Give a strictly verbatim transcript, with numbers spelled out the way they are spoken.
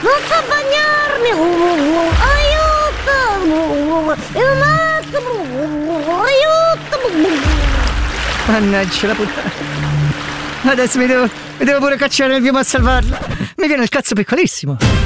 non so bagnarmi, aiuto, aiuto. Mannaggia la puttana. Adesso mi devo, mi devo pure cacciare nel fiume a salvarla. Mi viene il cazzo piccolissimo.